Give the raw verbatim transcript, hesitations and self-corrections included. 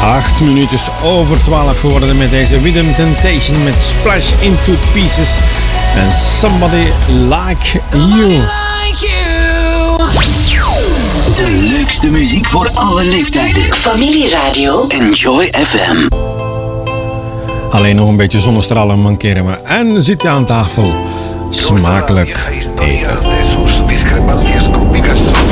Acht minuten over twaalf geworden met deze Rhythm Temptation met Splash Into Pieces en Somebody Like You. De leukste muziek voor alle leeftijden. Familieradio. Enjoy F M. Alleen nog een beetje zonnestralen mankeren we en zit je aan tafel. Smakelijk eten.